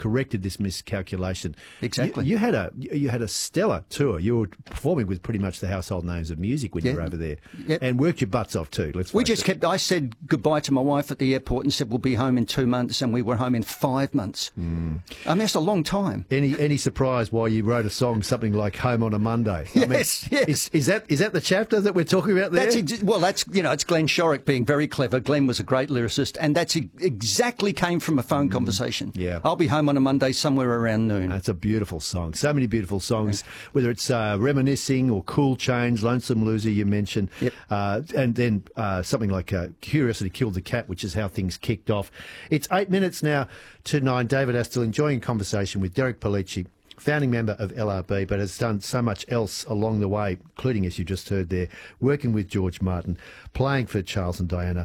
corrected this miscalculation. Exactly. You had a stellar tour. You were performing with pretty much the household names of music when you were over there, and worked your butts off too. I said goodbye to my wife at the airport and said we'll be home in 2 months, and we were home in 5 months. I mean, that's a long time. Any surprise why you wrote a song something like "Home on a Monday"? Yes. Is that the chapter that we're talking about there? That's it's Glenn Shorrock being very clever. Glenn was a great lyricist, and that's exactly came from a phone conversation. Yeah. I'll be home on a Monday somewhere around noon. That's a beautiful song. So many beautiful songs, whether it's Reminiscing or Cool Change, Lonesome Loser you mentioned, and then something like Curiosity Killed the Cat, which is how things kicked off. It's 8 minutes now to 9. David Astle enjoying conversation with Derek Pellicci, founding member of LRB, but has done so much else along the way, including, as you just heard there, working with George Martin, playing for Charles and Diana.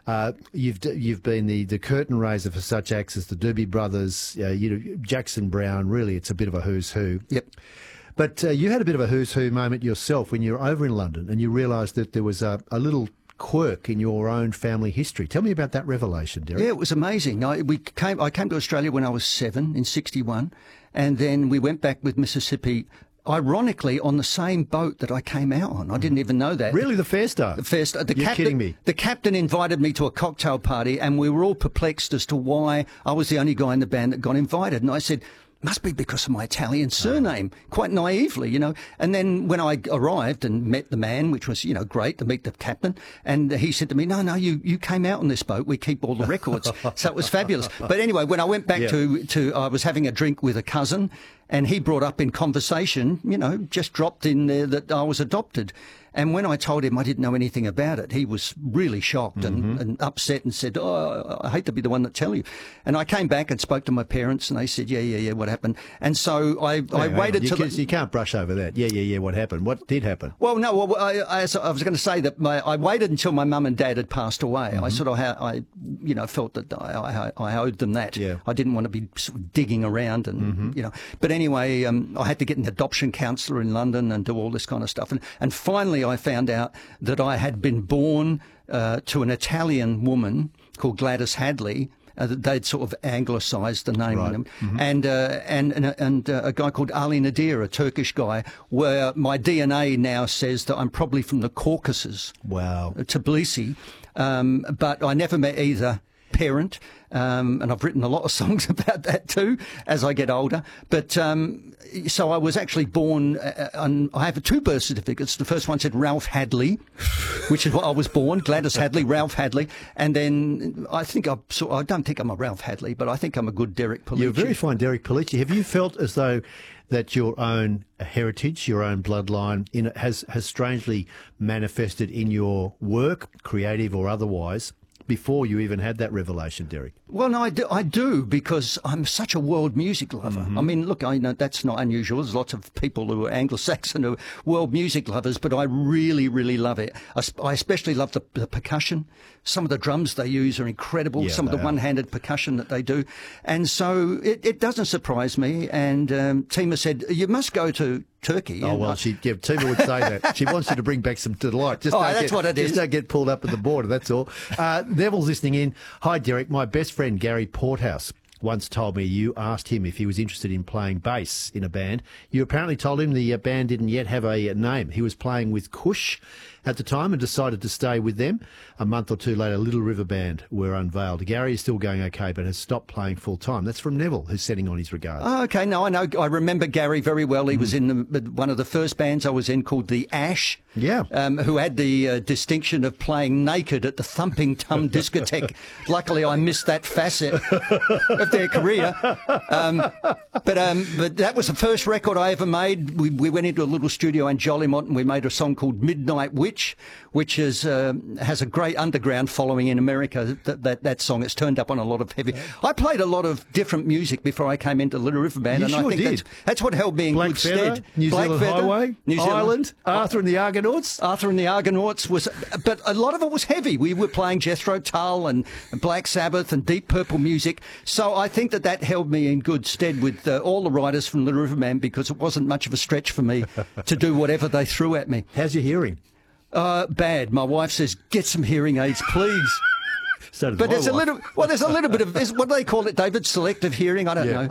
You've been the curtain raiser for such acts as the Doobie Brothers, Jackson Browne. Really, it's a bit of a who's who. Yep. But you had a bit of a who's who moment yourself when you were over in London and you realised that there was a little quirk in your own family history. Tell me about that revelation, Derek. Yeah, it was amazing. I came to Australia when I was 7 in '61, and then we went back with Mississippi, ironically, on the same boat that I came out on. I didn't even know that. Really, the Fairstar? The Fairstar. You're kidding me. The captain invited me to a cocktail party, and we were all perplexed as to why I was the only guy in the band that got invited. And I said, must be because of my Italian surname, quite naively, And then when I arrived and met the man, which was, great to meet the captain, and he said to me, no, you came out on this boat. We keep all the records. So it was fabulous. But anyway, when I went back I was having a drink with a cousin, and he brought up in conversation, just dropped in there that I was adopted. And when I told him I didn't know anything about it, he was really shocked and upset and said, "Oh, I hate to be the one to tell you." And I came back and spoke to my parents, and they said, "Yeah, what happened?" And so I waited till you can't brush over that. Yeah, what happened? What did happen? Well, no, I was going to say that I waited until my mum and dad had passed away. I sort of felt that I owed them that. Yeah. I didn't want to be sort of digging around and But anyway, I had to get an adoption counsellor in London and do all this kind of stuff. And finally, I found out that I had been born to an Italian woman called Gladys Hadley. They'd sort of anglicised the name on them, and a guy called Ali Nadir, a Turkish guy, where my DNA now says that I'm probably from the Caucasus. Wow. Tbilisi, but I never met either parent, and I've written a lot of songs about that too as I get older. But so I was actually born, I have 2 birth certificates. The first one said Ralph Hadley, which is what I was born, Gladys Hadley, Ralph Hadley. And then I don't think I'm a Ralph Hadley, but I think I'm a good Derek Pellicci. You're a very fine Derek Pellicci. Have you felt as though that your own heritage, your own bloodline has strangely manifested in your work, creative or otherwise, before you even had that revelation, Derek? Well, no, I do, because I'm such a world music lover. I mean, look, I know that's not unusual. There's lots of people who are Anglo-Saxon who are world music lovers, but I really, really love it. I especially love the percussion. Some of the drums they use are incredible. Yeah, some of the one-handed percussion that they do. And so it doesn't surprise me. And Tima said, you must go to Turkey. Oh, well, Tima would say that. She wants you to bring back some delight. That's what it is. Just don't get pulled up at the border, that's all. Neville's listening in. Hi, Derek. My best friend, Gary Porthouse, once told me you asked him if he was interested in playing bass in a band. You apparently told him the band didn't yet have a name. He was playing with Kush at the time and decided to stay with them. A month or two later, Little River Band were unveiled. Gary is still going okay, but has stopped playing full time. That's from Neville, who's sending on his regards. Oh, okay. No, I know. I remember Gary very well. He was in one of the first bands I was in called the Ash. Yeah. Who had the distinction of playing naked at the Thumping Tum discotheque. Luckily, I missed that facet of their career. But that was the first record I ever made. We went into a little studio in Jolimont and we made a song called Midnight Witch, which has a great underground following in America. That song, it's turned up on a lot of heavy. I played a lot of different music before I came into Little River Band, You and sure I think did. that's what held me in Black good Feather, stead. New Black Zealand Feather, Highway, New Zealand, Ireland, Arthur and the Argonauts. Arthur and the Argonauts was, but a lot of it was heavy. We were playing Jethro Tull and Black Sabbath and Deep Purple music. So I think that held me in good stead with all the writers from Little River Band, because it wasn't much of a stretch for me to do whatever they threw at me. How's your hearing? Bad. My wife says, get some hearing aids, please. So but there's a little bit of, what do they call it, David? Selective hearing? I don't know.